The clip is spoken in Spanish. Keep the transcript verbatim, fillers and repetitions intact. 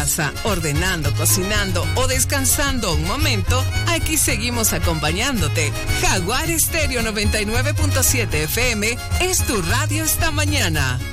ordenando, cocinando o descansando un momento, aquí seguimos acompañándote. Jaguar Estéreo noventa y nueve punto siete F M es tu radio esta mañana.